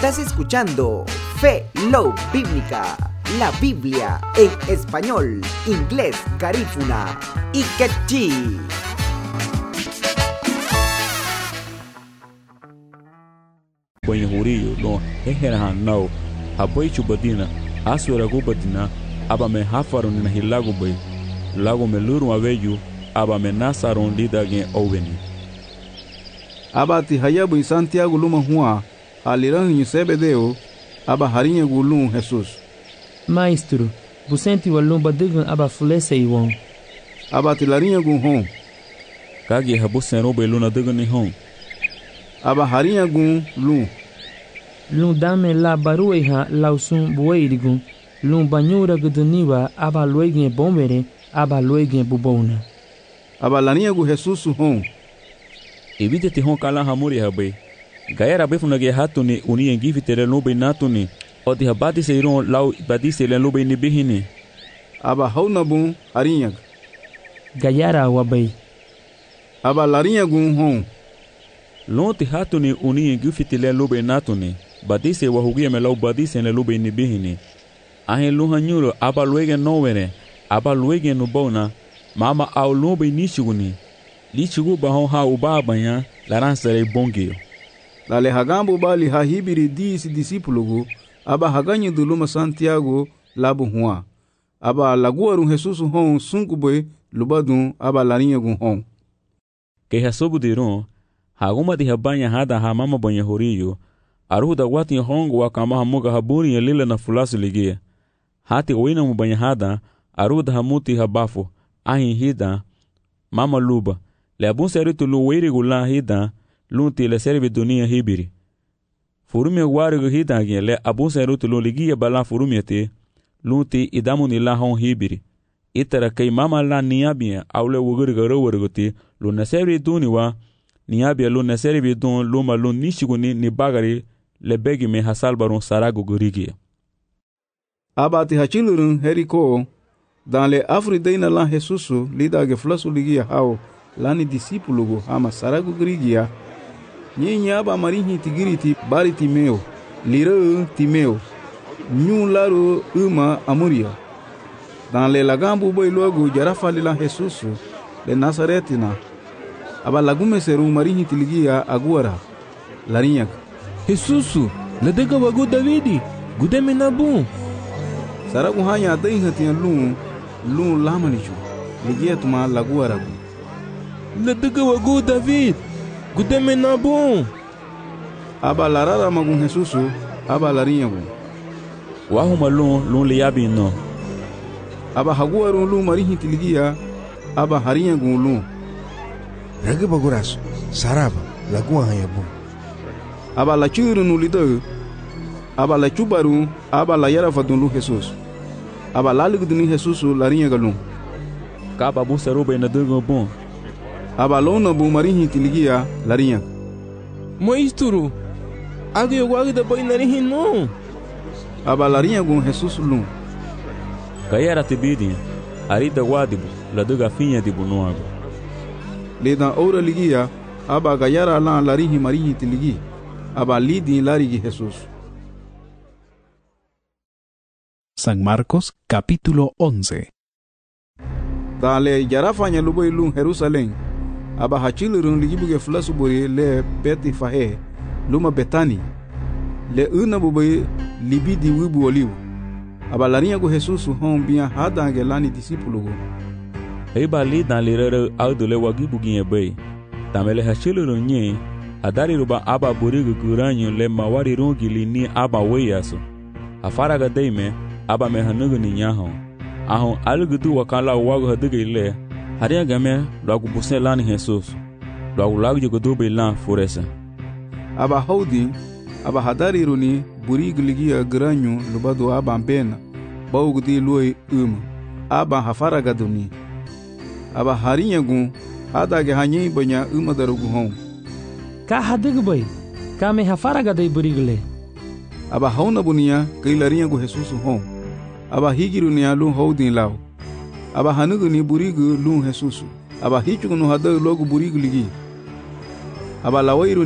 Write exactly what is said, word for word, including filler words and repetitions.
Estás escuchando Fe Love Bíblica, la Biblia en español, inglés, garífuna y quechí. Kwenye hurio no hehera nao habai chubadina asura gubadina aba me hafarun na hilago bay lago me luru aveju aba me nasaron lida gen oweni aba ti hayabu in Santiago luma hua aliran em Zebedeu aba harinha gulum Jesus Maestro, busenti walumba digan aba fulese iwon aba ti larinha gun hon kage habu sero bay luna digan ni hon aba harinha gun lum lum dame la barueha lausun bueirigun lum banyura guduniwa aba luegen bombere aba luegen bubona aba larinha gun Jesus hon evite te hon kala hamuri habai gayara befuna ge hatuni uni engivi tere lobe natuni odi habati seiron lau badise le lobe ni bihini aba hauna bun harinha gayara wabai aba larinha gun hon lonte hatuni uni engivi tere lobe natuni badise wahugia me lau badise le lobe ni bihini ahe luhanyuro aba luege nowere aba luege no bona mama au lobe nishuguni lichugu bahon ha ubabanya laransare bongio lale hagambo bali hahibiri disi disipulugu aba haganyi duluma Santiago labu hua aba laguarun Jesus hon sunkubwe lubadun aba larinha gun hon ke hasobu diron haguma di habanya hada ha mama banya horiyo aruda wati hongo wakama hamuga habuni ya lila na fulasu ligia hati oina mubanya hada aruda hamuti habafu ahin hida mama luba le abun seritu lu weiri gula hida lunti le servi dunia hibiri furumia warigu hida gen le abun seritu lu ligia bala furumia te lunti idamuni la hon hibiri itara kai mama la niabia aule wuguriga rowariguti lu na servi duniwa niabia lu na servi dun luma lu nishiguni ni bagari le begi me hasalbaron sarago gurigia aba ti hachilurun heriko dan le afrideina la Jesusu lida ge flasu ligia hao lani disipulugo ama sarago gurigia nyinya aba marihi tigiriti bari timeo lira timeo nyu laro uma amuria dan le lagambu boy logo jarafa la Jesusu le Nazaretina aba lagume seru marihi tiligia aguara larinha Jesusu le dega wago Davidi gudeme nabu sarago hanya dai hatian lum lum lamanichu ligia tuma laguara le dega wago David gudeme nabu aba larara magun Jesusu aba larinha gun wahuma lun lun liabi no aba haguaru lum marihi tiligia aba harinha gun lum rage baguraso saraba lagua hanya bu aba la churu no lido aba la chubaru aba la yara fadunu Jesus aba la liguduni Jesus larinha galum kaba bu serobe na dugo bon aba lona bu marihi tiligia larinha Maestro agi eu agi da boy narihi no aba larinha gun Jesus lum gayara tibidi arida wadibu la duga finha de bunuago le dan ora ligia aba gayara la larihi marihi tiligi aba lidi larigi Jesus. San Marcos capítulo once. Dale yarafanya lubo ilun Jerusalén aba hachilurun ligibuge flasubori le beti fahe luma betani le una bubai libidi wibu oliu aba larinha go Jesus hon bia hadange lani disipulugo eba li dan lirere audule wagibuginye bay tamele hachilurun nye adari ruba aba burigu guranyo le mawari rungili ni aba weyaso afaraga deime aba me hanugu ni nyaho ahon algudu wakala wago haduge le haria game lagu busen lani Jesus lagu lagu jogodo be lan foresa aba hodi aba hadari runi burigu ligia guranyo lubado aba bena bawgudi luoi um aba hafaraga duni aba harinha gun adage hanyi banya uma darugu hon ka hadigbai ka me hafaraga dai burigle aba hauna bunia kai larinha go Jesus hon aba higiru ni alu houdin lao aba hanugu ni burigu lu Jesus aba hichu no hada logo burigu ligi aba lawairu